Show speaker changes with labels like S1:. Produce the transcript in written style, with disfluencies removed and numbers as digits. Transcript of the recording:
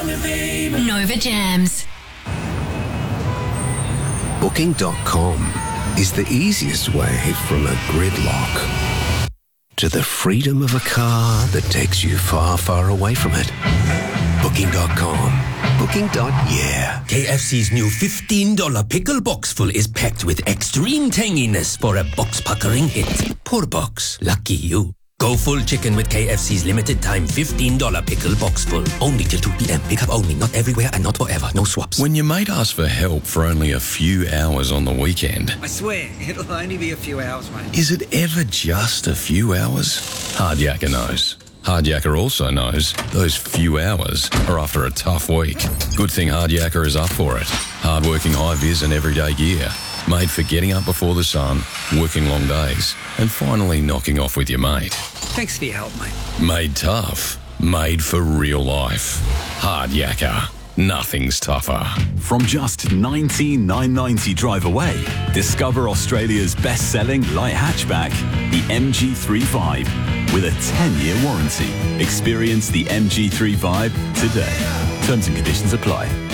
S1: Nova Jams.
S2: Booking.com is the easiest way from a gridlock to the freedom of a car that takes you far, far away from it. Booking.com. Booking.yeah.
S3: KFC's new $15 pickle box full is packed with extreme tanginess for a box-puckering hit. Poor box. Lucky you. Go full chicken with KFC's limited time $15 pickle box full. Only till 2 p.m. Pick up only. Not everywhere and not forever. No swaps.
S4: When your mate asks for help for only a few hours on the weekend,
S5: I swear, it'll only be a few hours, mate.
S4: is it ever just a few hours? Hardyaker knows. Hardyaker also knows those few hours are after a tough week. Good thing Hardyaker is up for it. Hardworking high-vis and everyday gear. Made for getting up before the sun, working long days, and finally knocking off with your mate.
S5: Thanks for your help, mate.
S4: Made tough. Made for real life. Hardyaker. Nothing's tougher.
S6: From just $19,990 drive away, discover Australia's best-selling light hatchback, the MG3 with a 10-year warranty. Experience the MG3 today. Terms and conditions apply.